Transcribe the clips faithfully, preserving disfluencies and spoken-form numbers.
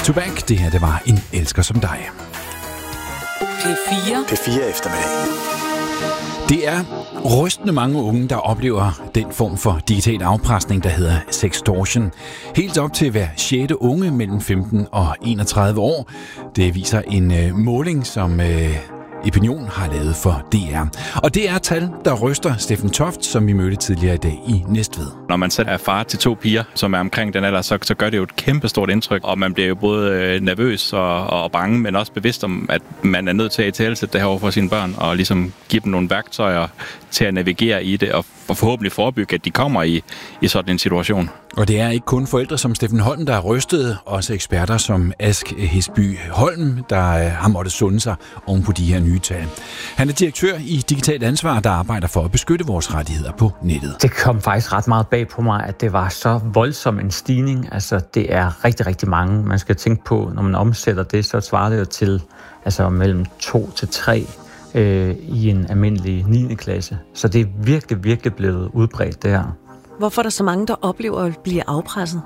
Back-to-back. Det her, det var En elsker som dig. P fire. P fire eftermiddag. Det er rystende mange unge, der oplever den form for digital afpresning, der hedder sextortion. Helt op til hver sjette unge mellem femten og enogtredive år. Det viser en øh, måling, som øh, Opinion har lavet for D R. Og det er tal, der ryster Steffen Toft, som vi mødte tidligere i dag i Næstved. Når man selv er far til to piger, som er omkring den alder, så, så gør det jo et kæmpestort indtryk. Og man bliver jo både nervøs og, og bange, men også bevidst om, at man er nødt til at italesætte det her over for sine børn, og ligesom give dem nogle værktøjer til at navigere i det, og forhåbentlig forebygge, at de kommer i, i sådan en situation. Og det er ikke kun forældre som Steffen Holm, der er rystet, også eksperter som Ask Hesby Holm, der har måttet sunde sig oven på de her nye tal. Han er direktør i Digitalt Ansvar, der arbejder for at beskytte vores rettigheder på nettet. Det kom faktisk ret meget bag på mig, at det var så voldsom en stigning. Altså, det er rigtig, rigtig mange. Man skal tænke på, når man omsætter det, så svarer det jo til altså, mellem to til tre øh, i en almindelig niende klasse. Så det er virkelig, virkelig blevet udbredt, det her. Hvorfor er der så mange, der oplever at blive afpresset?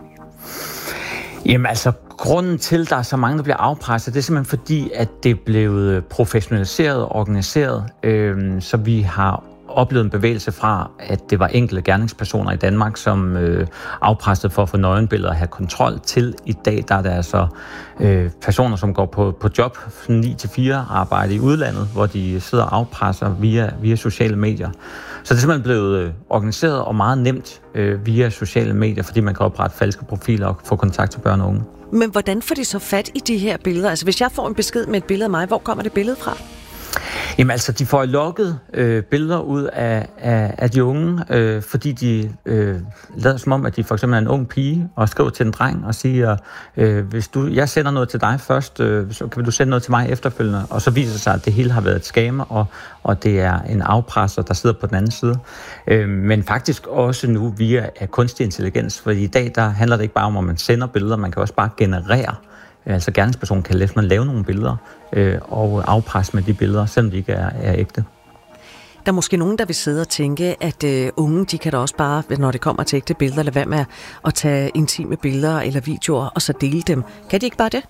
Jamen altså, grunden til, at der er så mange, der bliver afpresset, det er simpelthen fordi, at det er blevet professionaliseret og organiseret, øh, så vi har oplevet en bevægelse fra, at det var enkelte gerningspersoner i Danmark, som øh, afpressede for at få nøgenbilleder og have kontrol til. I dag der er der altså øh, personer, som går på, på job ni til fire arbejde i udlandet, hvor de sidder og afpresser via, via sociale medier. Så det er simpelthen blevet øh, organiseret og meget nemt øh, via sociale medier, fordi man kan oprette falske profiler og få kontakt til børn og unge. Men hvordan får de så fat i de her billeder? Altså hvis jeg får en besked med et billede af mig, hvor kommer det billede fra? Jamen altså, de får logget øh, billeder ud af, af, af de unge, øh, fordi de øh, lader som om, at de for eksempel er en ung pige, og skriver til en dreng og siger, øh, hvis du, jeg sender noget til dig først, øh, så kan du sende noget til mig efterfølgende. Og så viser det sig, at det hele har været et scam, og, og det er en afpresser, der sidder på den anden side. Øh, men faktisk også nu via kunstig intelligens, fordi i dag der handler det ikke bare om, at man sender billeder, man kan også bare generere. Altså gerningspersonen kan lave nogle billeder øh, og afpresse med de billeder, selvom de ikke er, er ægte. Der er måske nogen, der vil sidde og tænke, at øh, unge, de kan da også bare, når det kommer til ægte billeder, lade være med at tage intime billeder eller videoer og så dele dem. Kan de ikke bare det?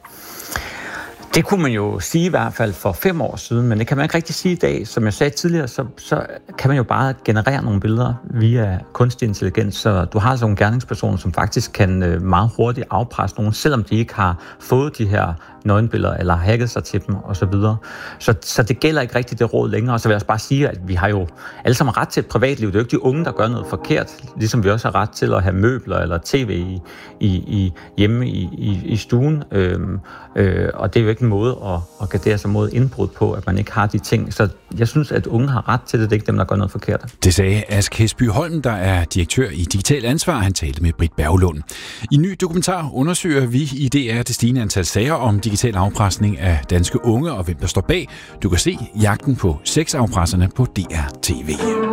Det kunne man jo sige i hvert fald for fem år siden, men det kan man ikke rigtig sige i dag. Som jeg sagde tidligere, så, så kan man jo bare generere nogle billeder via kunstig intelligens. Så du har altså nogle gerningspersoner, som faktisk kan meget hurtigt afpresse nogen, selvom de ikke har fået de her nøgenbilleder eller hacket sig til dem osv. Så, så, så det gælder ikke rigtig det råd længere. Og så vil jeg også bare sige, at vi har jo alle sammen ret til et privatliv. Det er jo ikke de unge, der gør noget forkert, ligesom vi også har ret til at have møbler eller tv i, i, i, hjemme i, i, i stuen. Øhm, øh, og det er jo ikke en måde at, at gardere sig mod indbrud på, at man ikke har de ting. Så jeg synes, at unge har ret til det. Det er ikke dem, der gør noget forkert. Det sagde Ask Hesby Holm, der er direktør i Digitalt Ansvar. Han talte med Britt Berglund. I ny dokumentar undersøger vi i D R det stigende antal sager om digital afpresning af danske unge og hvem der står bag. Du kan se Jagten på sexafpresserne på D R T V.